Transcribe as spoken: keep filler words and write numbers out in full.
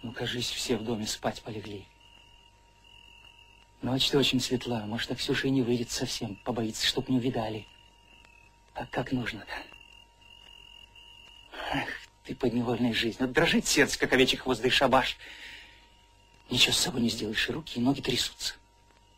Ну, кажись, все в доме спать полегли. Ночь-то очень светла. Может, так Ксюша и не выйдет совсем. Побоится, чтоб не увидали. А как нужно-то? Ах, ты подневольная жизнь. Вот дрожит сердце, как овечий хвост, да и шабаш. Ничего с собой не сделаешь, и руки, и ноги трясутся.